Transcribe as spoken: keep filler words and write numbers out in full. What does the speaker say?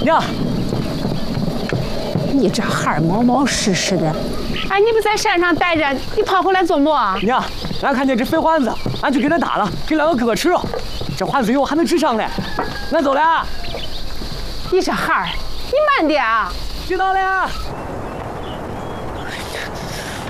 娘， 你这孩儿毛毛湿湿的， 哎，你不在山上待着，你跑回来做么啊？ 娘，俺看见只肥环子，俺就给它打了，给两个哥哥吃了。这环子以后还能治伤嘞。俺走了。 你这孩儿，你慢点啊！ 知道了。